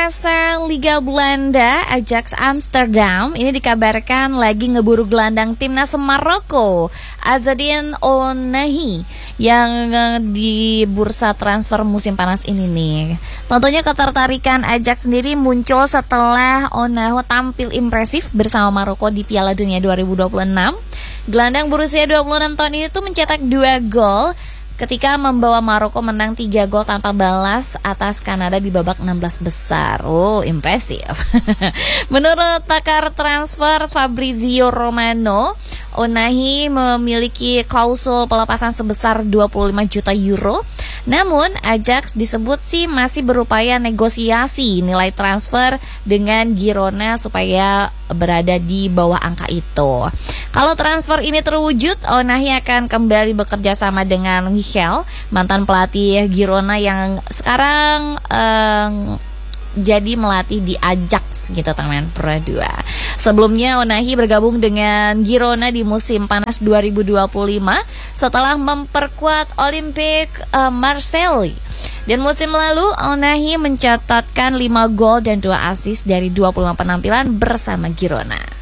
raksasa Liga Belanda, Ajax Amsterdam, ini dikabarkan lagi ngeburu gelandang timnas Maroko, Azzedine Ounahi, yang di bursa transfer musim panas ini nih. Tentunya ketertarikan Ajax sendiri muncul setelah Ounahi tampil impresif bersama Maroko di Piala Dunia 2026. Gelandang berusia 26 tahun ini tuh mencetak 2 gol ketika membawa Maroko menang 3 gol tanpa balas atas Kanada di babak 16 besar. Oh, impresif. Menurut pakar transfer Fabrizio Romano, Ounahi memiliki klausul pelepasan sebesar 25 juta euro. Namun Ajax disebut sih masih berupaya negosiasi nilai transfer dengan Girona supaya berada di bawah angka itu. Kalau transfer ini terwujud, Ounahi akan kembali bekerja sama dengan Michel, mantan pelatih Girona yang sekarang jadi melatih di Ajax gitu teman Pro 2. Sebelumnya Ounahi bergabung dengan Girona di musim panas 2025 setelah memperkuat Olympique Marseille. Dan musim lalu Ounahi mencatatkan 5 gol dan 2 assist dari 25 penampilan bersama Girona.